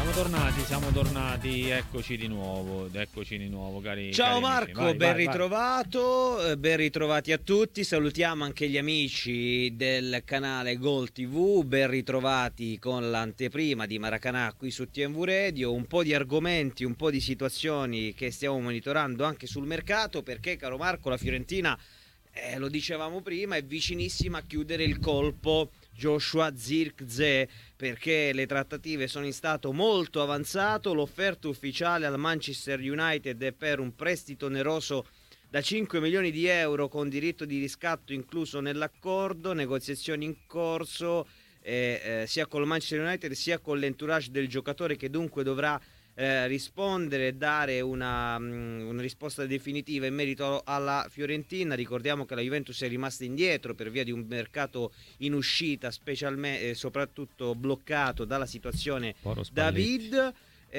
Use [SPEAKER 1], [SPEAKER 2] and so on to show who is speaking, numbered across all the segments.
[SPEAKER 1] Siamo tornati, eccoci di nuovo, cari.
[SPEAKER 2] Ciao
[SPEAKER 1] cari
[SPEAKER 2] Marco,
[SPEAKER 1] amici.
[SPEAKER 2] ben
[SPEAKER 1] Vai.
[SPEAKER 2] ritrovato, ben ritrovati a tutti, salutiamo anche gli amici del canale Gol TV, ben ritrovati con l'anteprima di Maracanã qui su TMV Radio, un po' di argomenti, un po' di situazioni che stiamo monitorando anche sul mercato, perché caro Marco, la Fiorentina, lo dicevamo prima, è vicinissima a chiudere il colpo Joshua Zirkzee, perché le trattative sono in stato molto avanzato. L'offerta ufficiale al Manchester United è per un prestito oneroso da 5 milioni di euro con diritto di riscatto incluso nell'accordo, negoziazioni in corso sia con il Manchester United sia con l'entourage del giocatore, che dunque dovrà rispondere e dare una risposta definitiva in merito alla Fiorentina. Ricordiamo che la Juventus è rimasta indietro per via di un mercato in uscita, specialmente soprattutto bloccato dalla situazione David.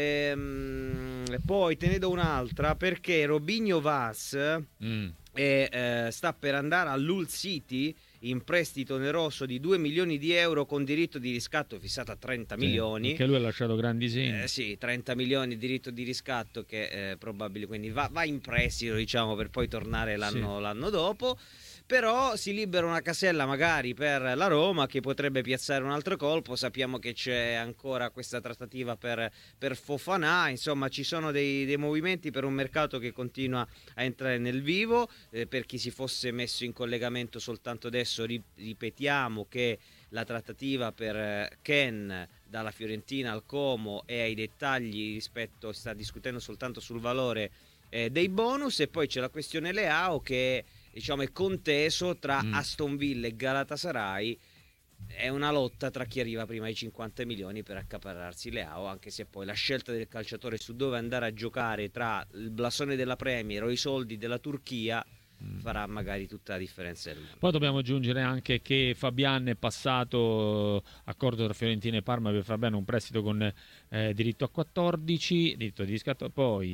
[SPEAKER 2] Poi te ne do un'altra, perché Robinho Vaz sta per andare all'Hull City in prestito oneroso di 2 milioni di euro con diritto di riscatto fissato a 30 milioni.
[SPEAKER 1] Perché lui ha lasciato grandi segni.
[SPEAKER 2] Sì, 30 milioni di diritto di riscatto che probabile, quindi va in prestito, diciamo, per poi tornare l'anno dopo. Però si libera una casella magari per la Roma, che potrebbe piazzare un altro colpo. Sappiamo che c'è ancora questa trattativa per Fofana. Insomma, ci sono dei movimenti per un mercato che continua a entrare nel vivo. Per chi si fosse messo in collegamento soltanto adesso, ripetiamo che la trattativa per Ken dalla Fiorentina al Como e ai dettagli rispetto, sta discutendo soltanto sul valore dei bonus. E poi c'è la questione Leao, che diciamo è conteso tra Aston Villa e Galatasaray. È una lotta tra chi arriva prima ai 50 milioni per accaparrarsi Leao, anche se poi la scelta del calciatore su dove andare a giocare tra il blasone della Premier o i soldi della Turchia farà magari tutta la differenza del mondo.
[SPEAKER 1] Poi dobbiamo aggiungere anche che Fabian è passato, accordo tra Fiorentina e Parma per Fabian, un prestito con diritto a 14, diritto di riscatto. Poi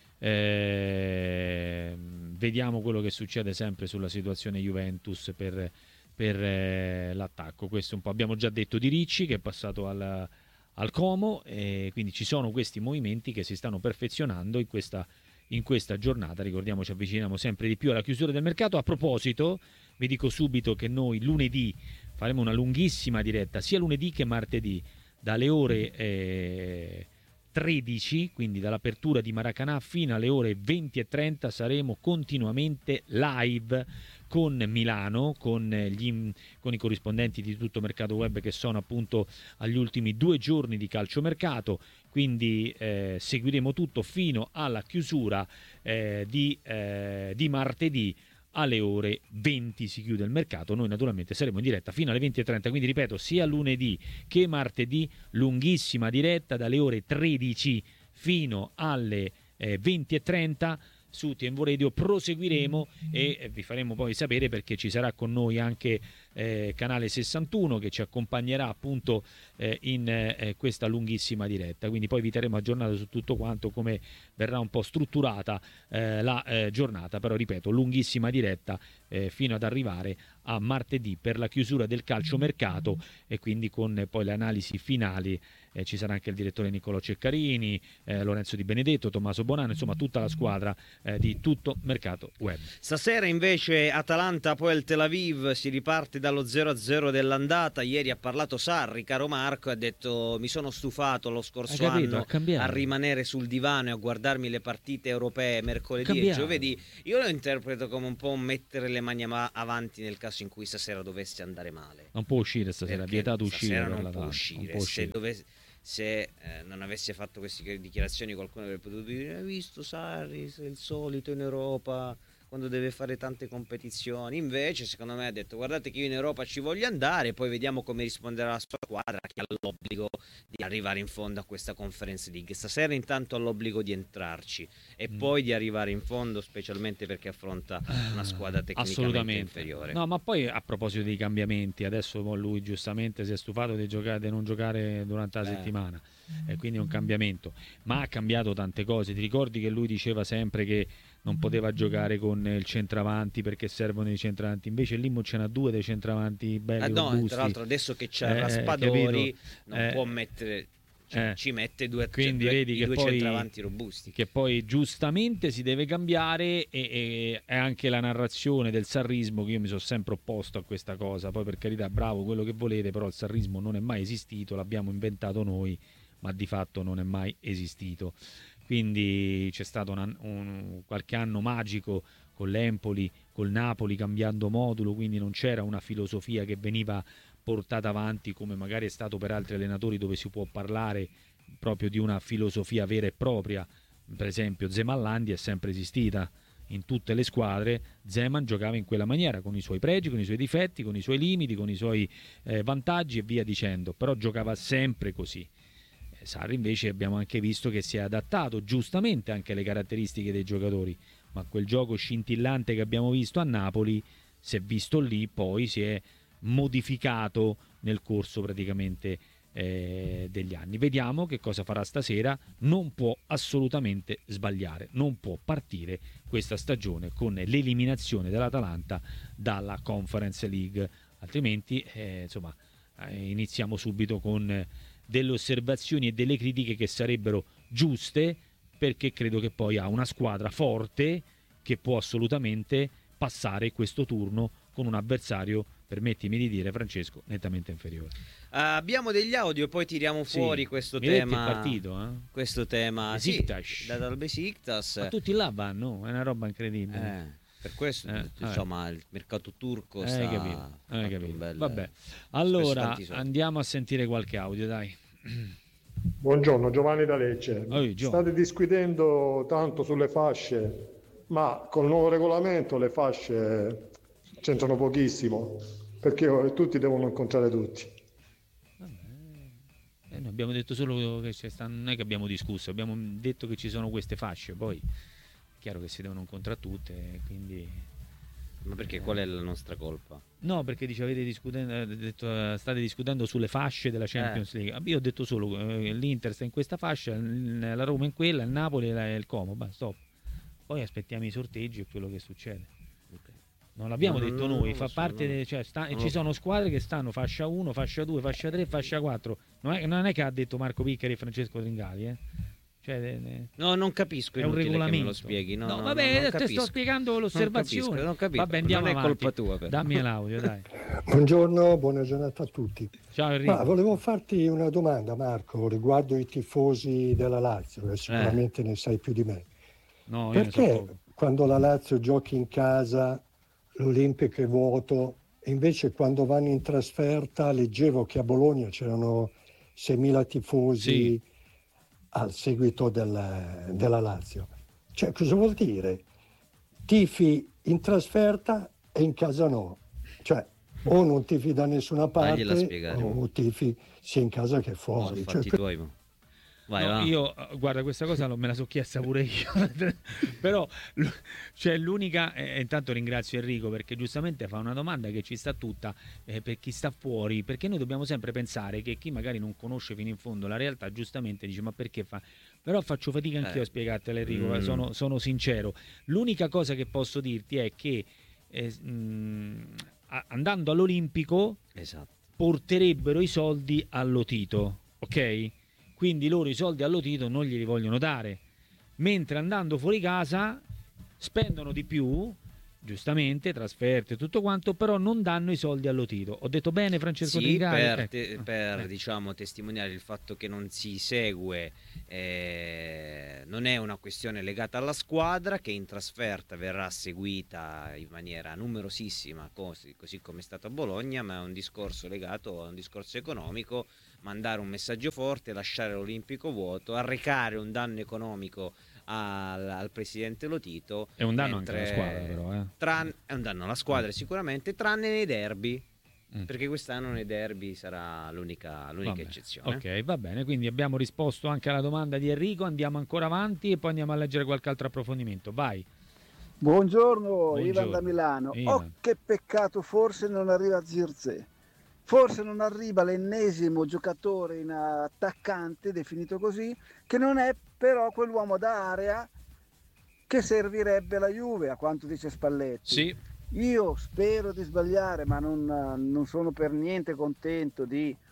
[SPEAKER 1] vediamo quello che succede sempre sulla situazione Juventus per l'attacco. Questo un po'. Abbiamo già detto di Ricci, che è passato al Como, e quindi ci sono questi movimenti che si stanno perfezionando in questa giornata. Ricordiamo, ci avviciniamo sempre di più alla chiusura del mercato. A proposito, vi dico subito che noi lunedì faremo una lunghissima diretta, sia lunedì che martedì, dalle ore 13, quindi dall'apertura di Maracanã fino alle ore 20:30 saremo continuamente live con Milano, con i corrispondenti di Tutto Mercato Web, che sono appunto agli ultimi 2 giorni di calciomercato. Quindi seguiremo tutto fino alla chiusura di martedì. Alle ore 20 si chiude il mercato. Noi naturalmente saremo in diretta fino alle 20:30, quindi ripeto, sia lunedì che martedì lunghissima diretta dalle ore 13 fino alle 20:30 su TMV Radio. Proseguiremo e vi faremo poi sapere, perché ci sarà con noi anche Canale 61, che ci accompagnerà appunto in questa lunghissima diretta. Quindi poi vi terremo aggiornato su tutto quanto, come verrà un po' strutturata la giornata. Però ripeto, lunghissima diretta fino ad arrivare a martedì per la chiusura del calciomercato, e quindi con poi le analisi finali. Ci sarà anche il direttore Niccolò Ceccarini, Lorenzo Di Benedetto, Tommaso Bonanno, insomma tutta la squadra di Tutto Mercato Web.
[SPEAKER 2] Stasera invece Atalanta poi al Tel Aviv, si riparte dallo 0-0 dell'andata. Ieri ha parlato Sarri, caro Marco, e ha detto: mi sono stufato lo scorso anno a rimanere sul divano e a guardarmi le partite europee mercoledì e giovedì. Io lo interpreto come un po' mettere le mani avanti nel caso in cui stasera dovesse andare male.
[SPEAKER 1] Non può uscire stasera, è vietato uscire.
[SPEAKER 2] Non può uscire. Se non avesse fatto queste dichiarazioni, qualcuno avrebbe potuto dire: hai visto Sarri, sei il solito in Europa quando deve fare tante competizioni. Invece secondo me ha detto: guardate che io in Europa ci voglio andare, poi vediamo come risponderà la sua squadra, che ha l'obbligo di arrivare in fondo a questa Conference League. Stasera intanto ha l'obbligo di entrarci e poi di arrivare in fondo, specialmente perché affronta una squadra tecnicamente inferiore.
[SPEAKER 1] No, ma poi a proposito dei cambiamenti, adesso lui giustamente si è stufato di non giocare durante la settimana, e quindi è un cambiamento, ma ha cambiato tante cose. Ti ricordi che lui diceva sempre che non poteva giocare con il centravanti perché servono i centravanti? Invece lì ce n'ha 2 dei centravanti belli, robusti.
[SPEAKER 2] Tra l'altro adesso che c'è Raspadori non può mettere ci mette due
[SPEAKER 1] vedi che
[SPEAKER 2] due
[SPEAKER 1] poi,
[SPEAKER 2] centravanti robusti.
[SPEAKER 1] Che poi giustamente si deve cambiare, e anche la narrazione del sarrismo, che io mi sono sempre opposto a questa cosa. Poi, per carità, bravo, quello che volete, però il sarrismo non è mai esistito, l'abbiamo inventato noi, ma di fatto non è mai esistito. Quindi c'è stato qualche anno magico con l'Empoli, col Napoli, cambiando modulo, quindi non c'era una filosofia che veniva portata avanti come magari è stato per altri allenatori, dove si può parlare proprio di una filosofia vera e propria. Per esempio Zeman è sempre esistita in tutte le squadre. Zeman giocava in quella maniera, con i suoi pregi, con i suoi difetti, con i suoi limiti, con i suoi vantaggi e via dicendo, però giocava sempre così. Sarri invece abbiamo anche visto che si è adattato giustamente anche alle caratteristiche dei giocatori, ma quel gioco scintillante che abbiamo visto a Napoli, si è visto lì, poi si è modificato nel corso praticamente degli anni. Vediamo che cosa farà stasera. Non può assolutamente sbagliare, non può partire questa stagione con l'eliminazione dell'Atalanta dalla Conference League, altrimenti iniziamo subito con delle osservazioni e delle critiche che sarebbero giuste, perché credo che poi ha una squadra forte che può assolutamente passare questo turno con un avversario, permettimi di dire, Francesco, nettamente inferiore.
[SPEAKER 2] Abbiamo degli audio, poi tiriamo fuori questo tema.
[SPEAKER 1] È partito,
[SPEAKER 2] questo tema
[SPEAKER 1] Besiktas.
[SPEAKER 2] dal Besiktas.
[SPEAKER 1] Ma tutti là vanno, è una roba incredibile.
[SPEAKER 2] Per questo insomma il mercato turco sta
[SPEAKER 1] capito. Vabbè, allora andiamo a sentire qualche audio, dai.
[SPEAKER 3] Buongiorno, Giovanni da Lecce. State discutendo tanto sulle fasce, ma col nuovo regolamento le fasce c'entrano pochissimo, perché tutti devono incontrare tutti.
[SPEAKER 1] Noi abbiamo detto solo che non è che abbiamo discusso, abbiamo detto che ci sono queste fasce, poi è chiaro che si devono incontrare tutte, quindi...
[SPEAKER 2] Ma perché qual è la nostra colpa?
[SPEAKER 1] No, perché state discutendo sulle fasce della Champions League. Io ho detto solo l'Inter sta in questa fascia, la Roma in quella, il Napoli e il Como, stop. Poi aspettiamo i sorteggi e quello che succede.
[SPEAKER 2] Okay.
[SPEAKER 1] Non l'abbiamo detto noi, fa parte ci sono squadre che stanno fascia 1, fascia 2, fascia 3, fascia 4. Non è che ha detto Marco Piccari e Francesco Tringali,
[SPEAKER 2] No, non capisco.
[SPEAKER 1] È un regolamento.
[SPEAKER 2] Che me lo spieghi. No,
[SPEAKER 1] vabbè, te sto spiegando l'osservazione.
[SPEAKER 2] Non capisco.
[SPEAKER 1] Vabbè, andiamo
[SPEAKER 2] non è
[SPEAKER 1] avanti.
[SPEAKER 2] Colpa tua. Però.
[SPEAKER 1] Dammi l'audio, dai.
[SPEAKER 4] Buongiorno, buona giornata a tutti.
[SPEAKER 1] Ciao Enrico.
[SPEAKER 4] Volevo farti una domanda, Marco, riguardo i tifosi della Lazio, che sicuramente ne sai più di me.
[SPEAKER 1] No,
[SPEAKER 4] perché quando la Lazio gioca in casa l'Olimpico è vuoto, e invece quando vanno in trasferta, leggevo che a Bologna c'erano 6.000 tifosi al seguito della Lazio. Cioè, cosa vuol dire? Tifi in trasferta e in casa no. Cioè, o non tifi da nessuna parte, o tifi sia in casa che fuori.
[SPEAKER 1] Io guarda, questa cosa me la so chiesta pure io però l'unica intanto ringrazio Enrico perché giustamente fa una domanda che ci sta tutta, per chi sta fuori, perché noi dobbiamo sempre pensare che chi magari non conosce fino in fondo la realtà giustamente dice ma perché fa, però faccio fatica anch'io a spiegartela, Enrico, sono sincero. L'unica cosa che posso dirti è che andando all'Olimpico porterebbero i soldi all'Otito, ok? Quindi loro i soldi all'Otito non glieli vogliono dare, mentre andando fuori casa spendono di più, giustamente, trasferte e tutto quanto, però non danno i soldi all'Otito. Ho detto bene, Francesco Trigari?
[SPEAKER 2] Per testimoniare il fatto che non si segue, non è una questione legata alla squadra, che in trasferta verrà seguita in maniera numerosissima, così come è stato a Bologna, ma è un discorso legato a un discorso economico. Mandare un messaggio forte, lasciare l'Olimpico vuoto, arrecare un danno economico al presidente Lotito.
[SPEAKER 1] È un danno anche alla squadra, però.
[SPEAKER 2] È un danno alla squadra sicuramente, tranne nei derby, perché quest'anno nei derby sarà l'unica eccezione.
[SPEAKER 1] Ok, va bene, quindi abbiamo risposto anche alla domanda di Enrico, andiamo ancora avanti e poi andiamo a leggere qualche altro approfondimento. Vai.
[SPEAKER 5] Buongiorno. Ivan da Milano. Oh, che peccato, forse non arriva Zirze. Forse non arriva l'ennesimo giocatore in attaccante, definito così, che non è però quell'uomo d'area che servirebbe la Juve, a quanto dice Spalletti.
[SPEAKER 1] Sì.
[SPEAKER 5] Io spero di sbagliare, ma non sono per niente contento di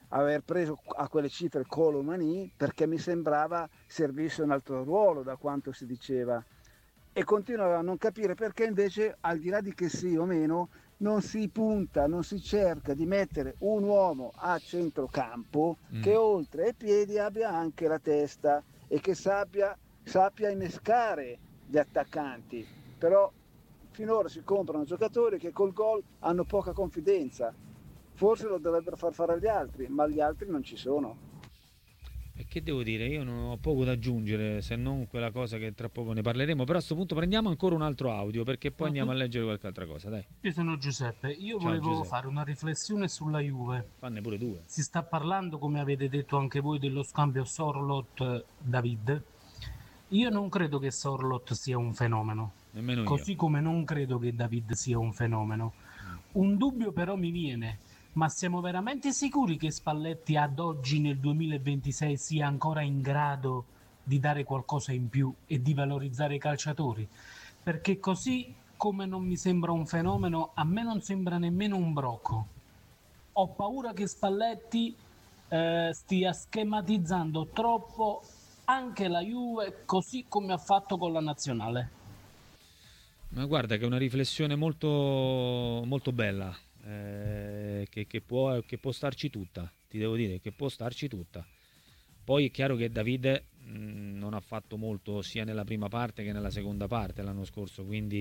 [SPEAKER 5] aver preso a quelle cifre Colomani, perché mi sembrava servisse un altro ruolo da quanto si diceva, e continuavo a non capire perché invece, al di là di che sì o meno, non si punta, non si cerca di mettere un uomo a centrocampo che oltre ai piedi abbia anche la testa e che sappia innescare gli attaccanti. Però finora si comprano giocatori che col gol hanno poca confidenza. Forse lo dovrebbero far fare agli altri, ma gli altri non ci sono.
[SPEAKER 1] E che devo dire? Io non ho poco da aggiungere, se non quella cosa che tra poco ne parleremo. Però a questo punto prendiamo ancora un altro audio, perché poi andiamo a leggere qualche altra cosa, dai.
[SPEAKER 6] Io sono Giuseppe, io
[SPEAKER 1] Ciao,
[SPEAKER 6] volevo
[SPEAKER 1] Giuseppe.
[SPEAKER 6] fare una riflessione sulla Juve.
[SPEAKER 1] Fanne pure due.
[SPEAKER 6] Si sta parlando, come avete detto anche voi, dello scambio Sorloth-David. Io non credo che Sorloth sia un fenomeno.
[SPEAKER 1] Nemmeno io.
[SPEAKER 6] Così come non credo che David sia un fenomeno. Un dubbio però mi viene. Ma siamo veramente sicuri che Spalletti ad oggi nel 2026 sia ancora in grado di dare qualcosa in più e di valorizzare i calciatori? Perché così come non mi sembra un fenomeno, a me non sembra nemmeno un brocco. Ho paura che Spalletti stia schematizzando troppo anche la Juve, così come ha fatto con la nazionale.
[SPEAKER 1] Ma guarda che è una riflessione molto, molto bella. Che può starci tutta, ti devo dire che può starci tutta. Poi è chiaro che David non ha fatto molto sia nella prima parte che nella seconda parte l'anno scorso, quindi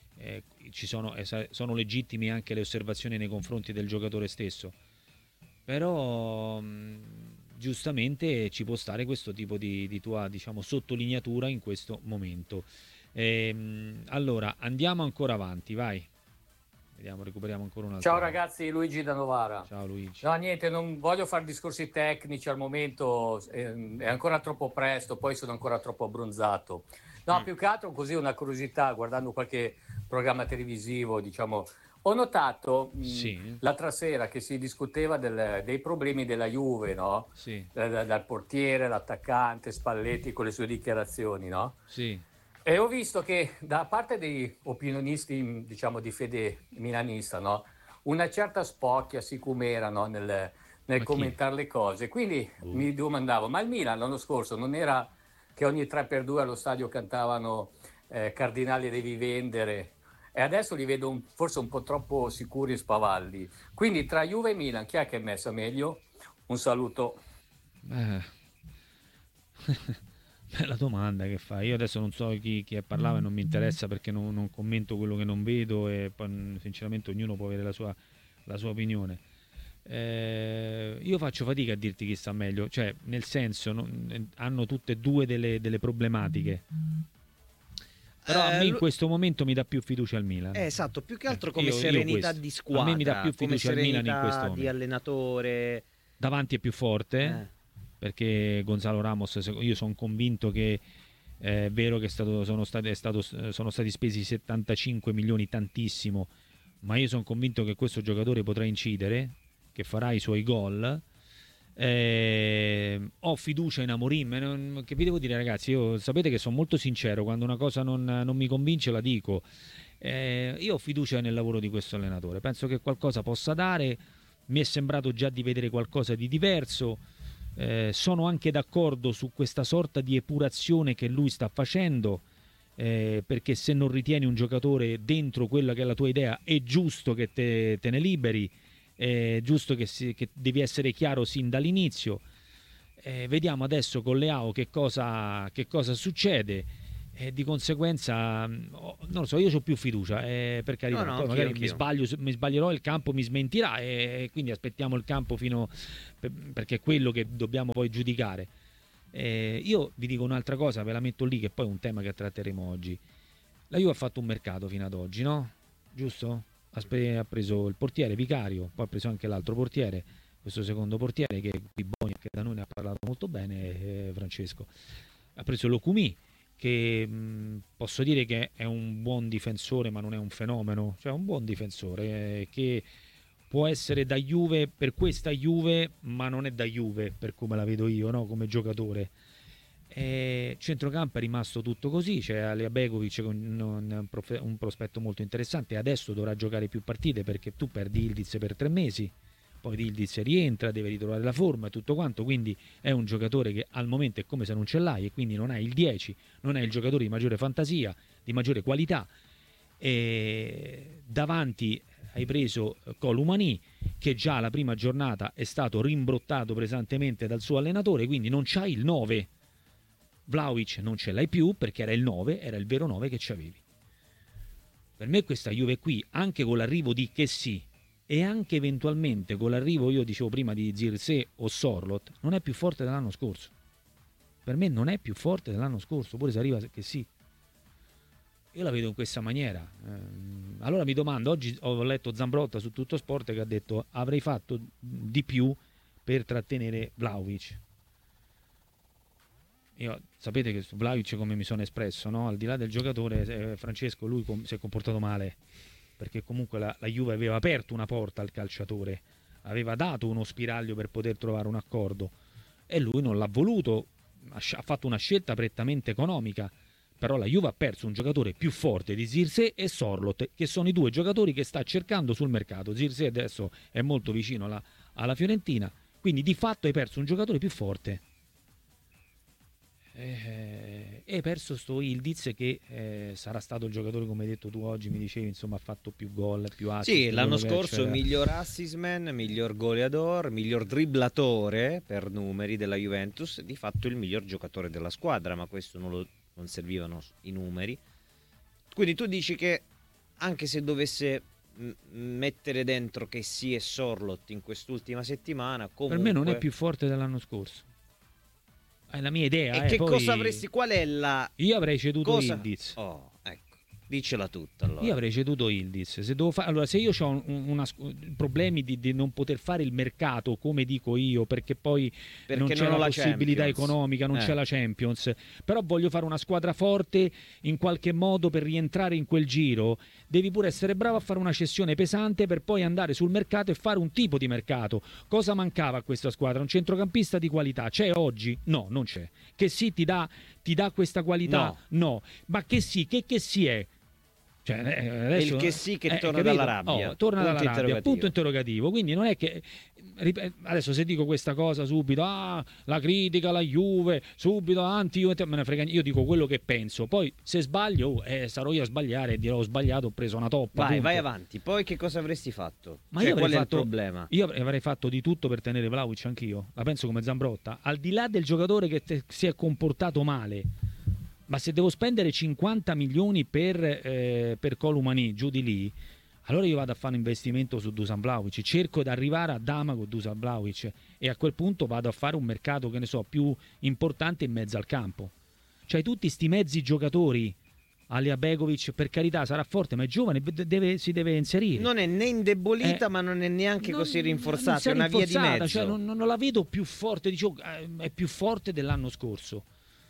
[SPEAKER 1] sono legittime anche le osservazioni nei confronti del giocatore stesso, però giustamente ci può stare questo tipo di tua, diciamo, sottolineatura in questo momento. Allora andiamo ancora avanti, vai. Vediamo, recuperiamo ancora un altro.
[SPEAKER 7] Ciao ragazzi, Luigi da Novara.
[SPEAKER 1] Ciao Luigi.
[SPEAKER 7] No, niente, non voglio fare discorsi tecnici al momento, è ancora troppo presto, poi sono ancora troppo abbronzato. No, più che altro così una curiosità, guardando qualche programma televisivo, diciamo, ho notato l'altra sera che si discuteva dei problemi della Juve, no?
[SPEAKER 1] Sì.
[SPEAKER 7] Dal portiere, l'attaccante, Spalletti con le sue dichiarazioni, no?
[SPEAKER 1] Sì.
[SPEAKER 7] E ho visto che da parte dei opinionisti, diciamo, di fede milanista, no? Una certa spocchia, sicumera, no? nel commentare le cose. Quindi mi domandavo, ma il Milan l'anno scorso non era che ogni 3x2 allo stadio cantavano Cardinali devi vendere, e adesso li vedo forse un po' troppo sicuri e spavaldi. Quindi tra Juve e Milan chi è che è messa meglio? Un saluto.
[SPEAKER 1] Bella domanda che fai. Io adesso non so chi parlava e non mi interessa, perché non commento quello che non vedo, e poi sinceramente ognuno può avere la sua opinione. Io faccio fatica a dirti chi sta meglio, cioè nel senso hanno tutte e due delle problematiche, però a me in questo momento mi dà più fiducia al Milan.
[SPEAKER 2] Esatto, più che altro come serenità di squadra,
[SPEAKER 1] a me mi dà più fiducia al Milan in questo momento.
[SPEAKER 2] Di allenatore
[SPEAKER 1] davanti è più forte. Perché Gonzalo Ramos, io sono convinto che è vero che sono stati spesi 75 milioni, tantissimo, ma io sono convinto che questo giocatore potrà incidere, che farà i suoi gol. Ho fiducia in Amorim, che vi devo dire ragazzi, io sapete che sono molto sincero, quando una cosa non mi convince la dico. Io ho fiducia nel lavoro di questo allenatore, penso che qualcosa possa dare, mi è sembrato già di vedere qualcosa di diverso. Sono anche d'accordo su questa sorta di epurazione che lui sta facendo, perché se non ritieni un giocatore dentro quella che è la tua idea è giusto che te ne liberi, è giusto che devi essere chiaro sin dall'inizio. Vediamo adesso con Leao che cosa succede, e di conseguenza non lo so, io ho più fiducia, per carità. Poi magari mi sbaglierò, il campo mi smentirà, e quindi aspettiamo il campo perché è quello che dobbiamo poi giudicare. Io vi dico un'altra cosa, ve la metto lì, che poi è un tema che tratteremo oggi. La Juve ha fatto un mercato fino ad oggi, no? Giusto? Ha preso il portiere Vicario, poi ha preso anche l'altro portiere, questo secondo portiere che da noi ne ha parlato molto bene, Francesco. Ha preso Locumì, che posso dire che è un buon difensore, ma non è un fenomeno, cioè un buon difensore che può essere da Juve per questa Juve, ma non è da Juve per come la vedo io, no? Come giocatore. Centrocampo è rimasto tutto così, c'è Alea Begovic con un prospetto molto interessante, adesso dovrà giocare più partite perché tu perdi Ildiz per 3 mesi, poi Yildiz rientra, deve ritrovare la forma e tutto quanto, quindi è un giocatore che al momento è come se non ce l'hai, e quindi non hai il 10, non hai il giocatore di maggiore fantasia, di maggiore qualità, e davanti hai preso Columani, che già la prima giornata è stato rimbrottato pesantemente dal suo allenatore, quindi non c'hai il 9. Vlahovic non ce l'hai più perché era il 9, era il vero 9 che c'avevi. Per me questa Juve qui, anche con l'arrivo di Kessie e anche eventualmente con l'arrivo, io dicevo prima, di Zirkzee o Sorloth, non è più forte dell'anno scorso. Per me non è più forte dell'anno scorso, pure se arriva Kessie. Io la vedo in questa maniera. Allora mi domando, oggi ho letto Zambrotta su Tutto Sport che ha detto avrei fatto di più per trattenere Vlahovic. Io, sapete che su Vlahovic come mi sono espresso, no? Al di là del giocatore, Francesco, lui si è comportato male, perché comunque la Juve aveva aperto una porta al calciatore, aveva dato uno spiraglio per poter trovare un accordo, e lui non l'ha voluto, ha fatto una scelta prettamente economica. Però la Juve ha perso un giocatore più forte di Zirkzee e Sorloth, che sono i due giocatori che sta cercando sul mercato. Zirkzee adesso è molto vicino alla Fiorentina, quindi di fatto hai perso un giocatore più forte. E hai perso sto Yildiz che sarà stato il giocatore, come hai detto tu oggi, mi dicevi, insomma, ha fatto più gol, più assist.
[SPEAKER 2] Sì, l'anno scorso miglior assist man, miglior goleador, miglior dribblatore per numeri della Juventus, di fatto il miglior giocatore della squadra, ma questo non servivano i numeri. Quindi tu dici che anche se dovesse mettere dentro Kessie e Sorloth in quest'ultima settimana, comunque
[SPEAKER 1] per me non è più forte dell'anno scorso. È la mia idea.
[SPEAKER 2] E che
[SPEAKER 1] poi
[SPEAKER 2] cosa avresti? Qual è la...
[SPEAKER 1] Io avrei ceduto Yildiz.
[SPEAKER 2] Oh, ecco. Dicela tutta allora.
[SPEAKER 1] Io avrei ceduto Yildiz. Allora, se io ho problemi di non poter fare il mercato come dico io, perché poi non c'è la possibilità economica, non c'è la Champions, però voglio fare una squadra forte in qualche modo per rientrare in quel giro, devi pure essere bravo a fare una cessione pesante per poi andare sul mercato e fare un tipo di mercato. Cosa mancava a questa squadra? Un centrocampista di qualità. C'è oggi? No, non c'è. Che sì, ti dà questa qualità? No. Ma che sì è? Cioè, adesso,
[SPEAKER 2] il che sì che torna dalla rabbia.
[SPEAKER 1] Torna dalla rabbia, punto interrogativo. Quindi non è che adesso se dico questa cosa subito, la critica, la Juve, subito anti-Juve, me ne frega, io dico quello che penso. Poi se sbaglio, sarò io a sbagliare e dirò ho sbagliato, ho preso una toppa.
[SPEAKER 2] Vai avanti. Poi che cosa avresti fatto?
[SPEAKER 1] Ma
[SPEAKER 2] cioè,
[SPEAKER 1] io
[SPEAKER 2] qual è il problema?
[SPEAKER 1] Io avrei fatto di tutto per tenere Vlahovic anch'io. La penso come Zambrotta. Al di là del giocatore che si è comportato male, ma se devo spendere 50 milioni per Columani, giù di lì, allora io vado a fare un investimento su Dusan Vlahovic, cerco di arrivare a Dama con Dusan Vlahovic e a quel punto vado a fare un mercato, che ne so, più importante in mezzo al campo. Cioè tutti sti mezzi giocatori, Alija Begovic, per carità sarà forte ma è giovane, si deve inserire.
[SPEAKER 2] Non è né indebolita ma non è neanche così rinforzata, è una via di mezzo.
[SPEAKER 1] Cioè, non la vedo più forte, è più forte dell'anno scorso.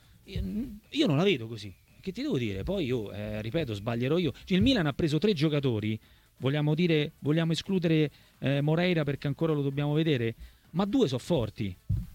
[SPEAKER 1] Io non la vedo così, che ti devo dire? Poi io, ripeto, sbaglierò io. Cioè, il Milan ha preso 3 giocatori, vogliamo escludere Moreira perché ancora lo dobbiamo vedere, ma 2 sono forti,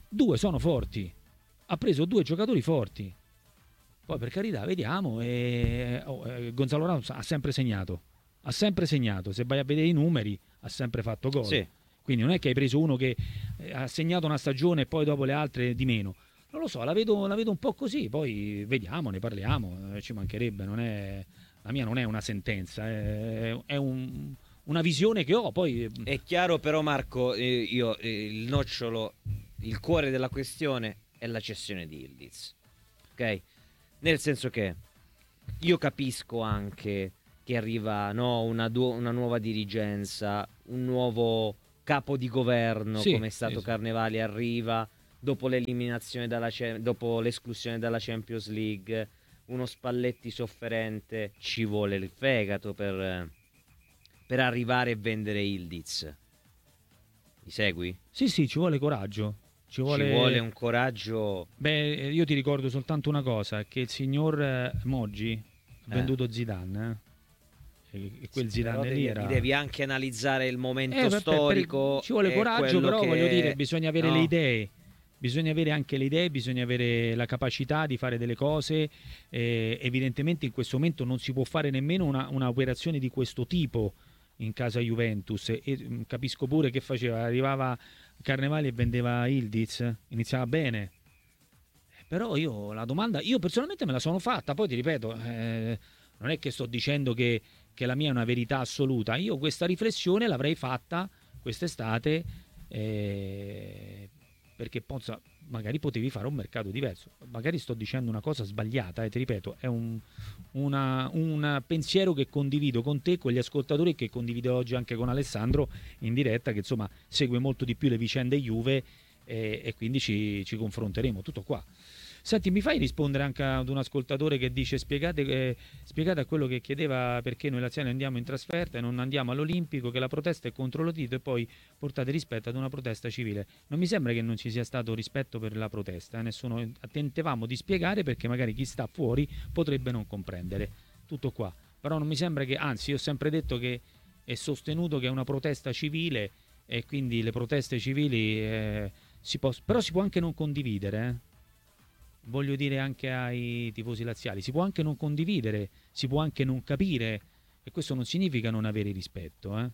[SPEAKER 1] ha preso 2 giocatori forti. Poi per carità vediamo, Gonzalo Ramos ha sempre segnato, se vai a vedere i numeri ha sempre fatto gol, sì. Quindi non è che hai preso uno che ha segnato una stagione e poi dopo le altre di meno. Non lo so, la vedo un po' così, poi vediamo, ne parliamo, ci mancherebbe, la mia non è una sentenza, è una visione che ho. Poi
[SPEAKER 2] è chiaro però, Marco, io il nocciolo, il cuore della questione è la cessione di Yildiz, ok? Nel senso che io capisco anche che arriva una nuova dirigenza, un nuovo capo di governo, sì, come è stato Carnevali, arriva dopo l'eliminazione dopo l'esclusione dalla Champions League, uno Spalletti sofferente, ci vuole il fegato per arrivare e vendere Yildiz. Mi segui?
[SPEAKER 1] Sì, ci vuole coraggio. Ci vuole un coraggio. Beh, io ti ricordo soltanto una cosa, che il signor Moggi ha venduto Zidane, e quel Zidane lì era...
[SPEAKER 2] Devi anche analizzare il momento storico.
[SPEAKER 1] Ci vuole coraggio, però voglio dire, bisogna avere le idee. Bisogna avere anche le idee, bisogna avere la capacità di fare delle cose. Evidentemente in questo momento non si può fare nemmeno una operazione di questo tipo in casa Juventus, e capisco pure che faceva, arrivava Carnevali e vendeva Ildiz, iniziava bene. Però la domanda, io personalmente me la sono fatta, poi ti ripeto, non è che sto dicendo che la mia è una verità assoluta, io questa riflessione l'avrei fatta quest'estate, perché magari potevi fare un mercato diverso. Magari sto dicendo una cosa sbagliata, ti ripeto, è un pensiero che condivido con te, con gli ascoltatori, e che condivido oggi anche con Alessandro in diretta, che insomma segue molto di più le vicende Juve, e quindi ci confronteremo. Tutto qua. Senti, mi fai rispondere anche ad un ascoltatore che dice spiegate a quello che chiedeva perché noi laziali andiamo in trasferta e non andiamo all'Olimpico, che la protesta è contro lo Tito, e poi portate rispetto ad una protesta civile. Non mi sembra che non ci sia stato rispetto per la protesta, nessuno. Tentavamo di spiegare perché magari chi sta fuori potrebbe non comprendere. Tutto qua. Però non mi sembra che, anzi, io ho sempre detto che è sostenuto che è una protesta civile, e quindi le proteste civili però si può anche non condividere, voglio dire anche ai tifosi laziali, si può anche non condividere, si può anche non capire, e questo non significa non avere rispetto,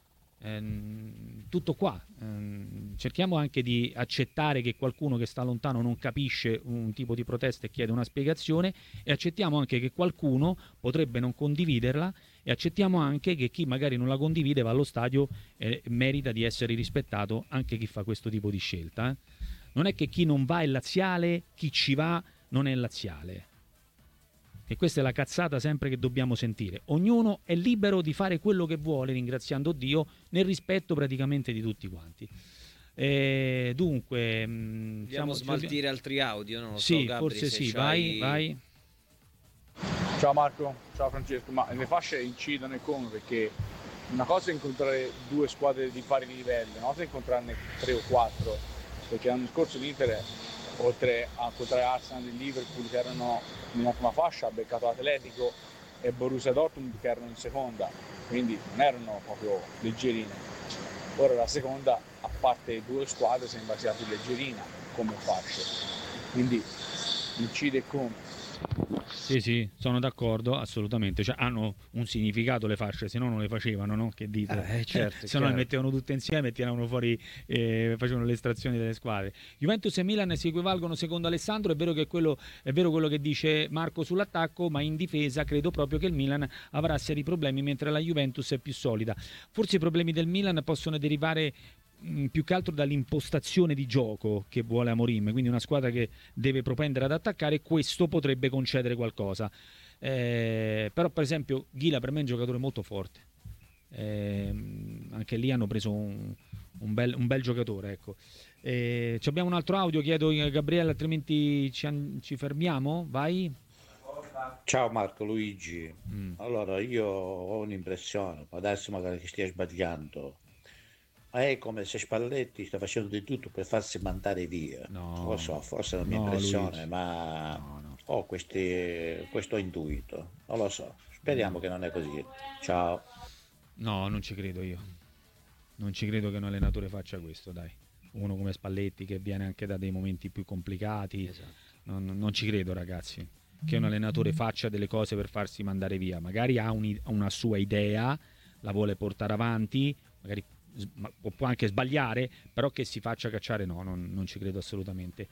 [SPEAKER 1] tutto qua. Cerchiamo anche di accettare che qualcuno che sta lontano non capisce un tipo di protesta e chiede una spiegazione, e accettiamo anche che qualcuno potrebbe non condividerla, e accettiamo anche che chi magari non la condivide va allo stadio e merita di essere rispettato, anche chi fa questo tipo di scelta. Non è che chi non va è laziale, chi ci va non è laziale. E questa è la cazzata sempre che dobbiamo sentire. Ognuno è libero di fare quello che vuole, ringraziando Dio, nel rispetto praticamente di tutti quanti. Dunque,
[SPEAKER 2] dobbiamo smaltire altri audio, non lo
[SPEAKER 1] sì,
[SPEAKER 2] so, Gabri,
[SPEAKER 1] forse sì, vai.
[SPEAKER 8] Ciao Marco, ciao Francesco. Ma le fasce incidono e come? Perché una cosa è incontrare due squadre di pari livello, una cosa è incontrarne 3 o 4. Perché l'anno scorso l'Inter, oltre a incontrare Arsenal e Liverpool che erano nella prima fascia, ha beccato Atletico e Borussia Dortmund che erano in seconda, quindi non erano proprio leggerine. Ora la seconda, a parte 2 squadre, sembra sia più leggerina come fasce, quindi incide come.
[SPEAKER 1] Sì, sono d'accordo, assolutamente. Cioè, hanno un significato le fasce, se no non le facevano, no? Che dite?
[SPEAKER 2] Certo,
[SPEAKER 1] se no le mettevano tutte insieme e tiravano fuori, facevano le estrazioni delle squadre. Juventus e Milan si equivalgono secondo Alessandro. È vero quello che dice Marco sull'attacco, ma in difesa credo proprio che il Milan avrà seri problemi, mentre la Juventus è più solida. Forse i problemi del Milan possono derivare più che altro dall'impostazione di gioco che vuole Amorim, quindi una squadra che deve propendere ad attaccare, questo potrebbe concedere qualcosa, però per esempio Ghila per me è un giocatore molto forte, anche lì hanno preso un bel giocatore, ecco. Abbiamo un altro audio, chiedo a Gabriele, altrimenti ci fermiamo, vai.
[SPEAKER 9] Ciao Marco, Luigi. Allora io ho un'impressione, adesso magari che stia sbagliando. È come se Spalletti sta facendo di tutto per farsi mandare via. Non lo so, forse è la mia impressione, Luigi. Ma ho questo intuito. Non lo so. Speriamo che non è così. Ciao.
[SPEAKER 1] No, non ci credo io. Non ci credo che un allenatore faccia questo, dai. Uno come Spalletti che viene anche da dei momenti più complicati. Esatto. Non ci credo, ragazzi, che un allenatore faccia delle cose per farsi mandare via. Magari ha una sua idea, la vuole portare avanti, magari può anche sbagliare, però che si faccia cacciare non ci credo assolutamente.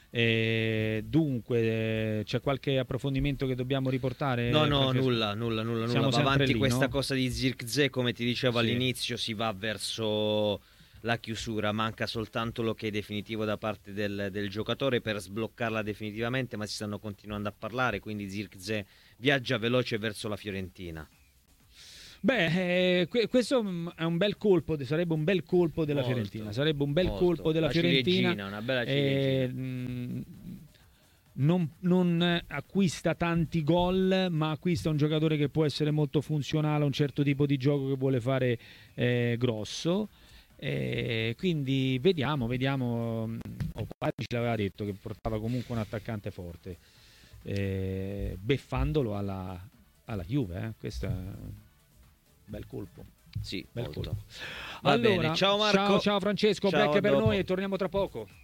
[SPEAKER 1] Dunque c'è qualche approfondimento che dobbiamo riportare?
[SPEAKER 2] No, nulla. Va avanti lì, questa cosa di Zirkzee, come ti dicevo all'inizio, si va verso la chiusura, manca soltanto l'ok definitivo da parte del giocatore per sbloccarla definitivamente, ma si stanno continuando a parlare, quindi Zirkzee viaggia veloce verso la Fiorentina.
[SPEAKER 1] Beh, questo è un bel colpo, sarebbe un bel colpo della Fiorentina. Sarebbe un bel colpo della Fiorentina.
[SPEAKER 2] Una bella ciliegina.
[SPEAKER 1] Non acquista tanti gol, ma acquista un giocatore che può essere molto funzionale a un certo tipo di gioco che vuole fare grosso. Quindi vediamo. Opari ce l'aveva detto che portava comunque un attaccante forte, beffandolo alla Juve. Questo è bel colpo.
[SPEAKER 2] Sì,
[SPEAKER 1] bel
[SPEAKER 2] molto.
[SPEAKER 1] colpo.
[SPEAKER 2] Va bene, ciao Marco.
[SPEAKER 1] Ciao Francesco, break per noi e torniamo tra poco.